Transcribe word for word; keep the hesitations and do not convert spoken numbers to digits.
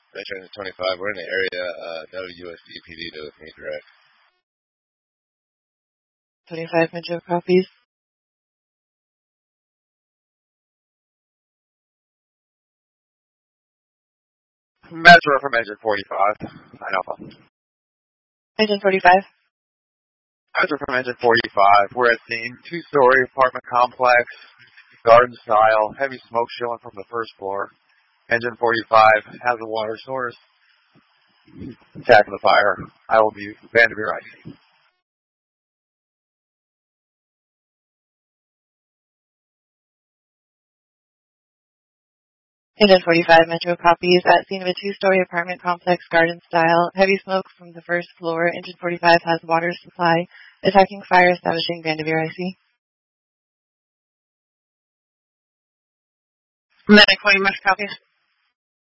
Metro Engine twenty-five, we're in the area, uh, no U S D P D to me direct. twenty-five Metro copies. Metro from Engine forty-five. nine Alpha. Engine forty-five. Metro from Engine forty-five. We're at scene. Two-story apartment complex. Garden style. Heavy smoke showing from the first floor. Engine forty-five has a water source. Attacking the fire. I will be Vanderveer I C. Engine forty-five Metro copies at scene of a two-story apartment complex, garden style. Heavy smoke from the first floor. Engine forty-five has water supply. Attacking fire, establishing Vanderveer I C. Medic forty Metro copies.